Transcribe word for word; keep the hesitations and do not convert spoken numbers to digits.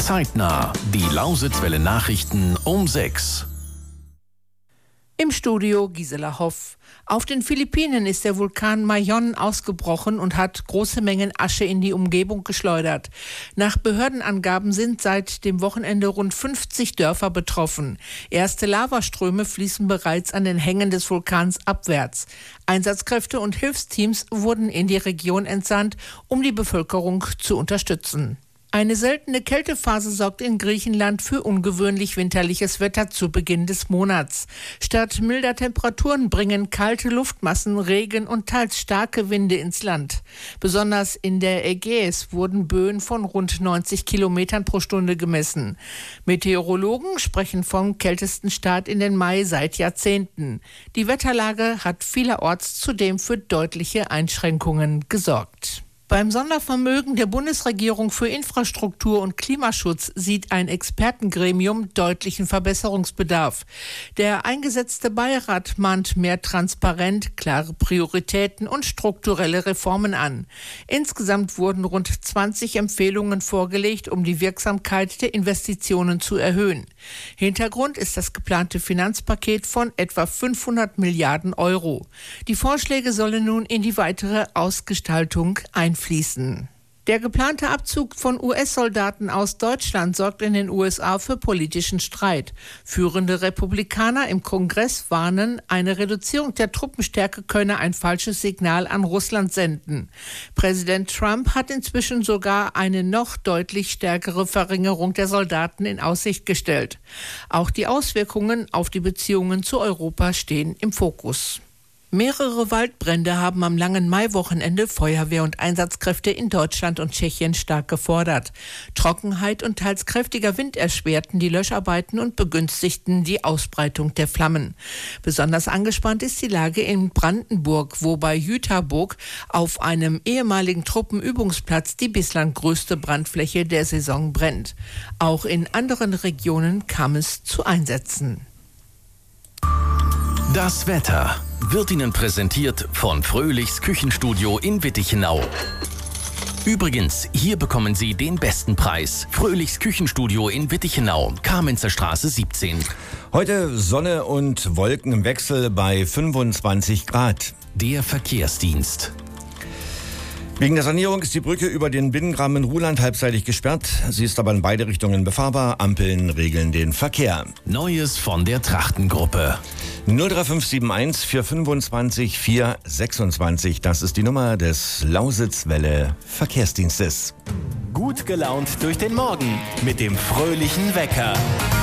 Zeitnah. Die Lausitzwelle Nachrichten um sechs. Im Studio Gisela Hoff. Auf den Philippinen ist der Vulkan Mayon ausgebrochen und hat große Mengen Asche in die Umgebung geschleudert. Nach Behördenangaben sind seit dem Wochenende rund fünfzig Dörfer betroffen. Erste Lavaströme fließen bereits an den Hängen des Vulkans abwärts. Einsatzkräfte und Hilfsteams wurden in die Region entsandt, um die Bevölkerung zu unterstützen. Eine seltene Kältephase sorgt in Griechenland für ungewöhnlich winterliches Wetter zu Beginn des Monats. Statt milder Temperaturen bringen kalte Luftmassen Regen und teils starke Winde ins Land. Besonders in der Ägäis wurden Böen von rund neunzig Kilometern pro Stunde gemessen. Meteorologen sprechen vom kältesten Start in den Mai seit Jahrzehnten. Die Wetterlage hat vielerorts zudem für deutliche Einschränkungen gesorgt. Beim Sondervermögen der Bundesregierung für Infrastruktur und Klimaschutz sieht ein Expertengremium deutlichen Verbesserungsbedarf. Der eingesetzte Beirat mahnt mehr Transparenz, klare Prioritäten und strukturelle Reformen an. Insgesamt wurden rund zwanzig Empfehlungen vorgelegt, um die Wirksamkeit der Investitionen zu erhöhen. Hintergrund ist das geplante Finanzpaket von etwa fünfhundert Milliarden Euro. Die Vorschläge sollen nun in die weitere Ausgestaltung einfließen. Fließen. Der geplante Abzug von U S-Soldaten aus Deutschland sorgt in den U S A für politischen Streit. Führende Republikaner im Kongress warnen, eine Reduzierung der Truppenstärke könne ein falsches Signal an Russland senden. Präsident Trump hat inzwischen sogar eine noch deutlich stärkere Verringerung der Soldaten in Aussicht gestellt. Auch die Auswirkungen auf die Beziehungen zu Europa stehen im Fokus. Mehrere Waldbrände haben am langen Maiwochenende Feuerwehr und Einsatzkräfte in Deutschland und Tschechien stark gefordert. Trockenheit und teils kräftiger Wind erschwerten die Löscharbeiten und begünstigten die Ausbreitung der Flammen. Besonders angespannt ist die Lage in Brandenburg, wo bei Jüterburg auf einem ehemaligen Truppenübungsplatz die bislang größte Brandfläche der Saison brennt. Auch in anderen Regionen kam es zu Einsätzen. Das Wetter wird Ihnen präsentiert von Fröhlichs Küchenstudio in Wittichenau. Übrigens, hier bekommen Sie den besten Preis. Fröhlichs Küchenstudio in Wittichenau, Kamenzer Straße siebzehn. Heute Sonne und Wolken im Wechsel bei fünfundzwanzig Grad. Der Verkehrsdienst. Wegen der Sanierung ist die Brücke über den Binnengraben in Ruhland halbseitig gesperrt. Sie ist aber in beide Richtungen befahrbar. Ampeln regeln den Verkehr. Neues von der Trachtengruppe. null drei fünf sieben eins vier fünfundzwanzig vier sechsundzwanzig. Das ist die Nummer des Lausitzwelle Verkehrsdienstes. Gut gelaunt durch den Morgen mit dem fröhlichen Wecker.